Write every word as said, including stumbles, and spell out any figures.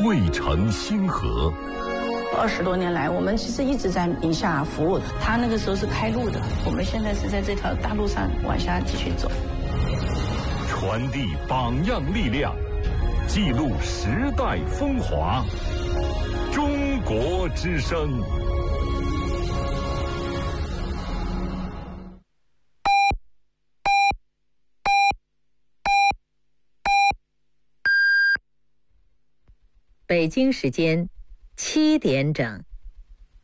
汇成星河。 二十多年来，我们其实一直在宁夏服务。他那个时候是开路的，我们现在是在这条大路上往下继续走。 传递榜样力量，记录时代风华。中国之声。 北京时间七点整。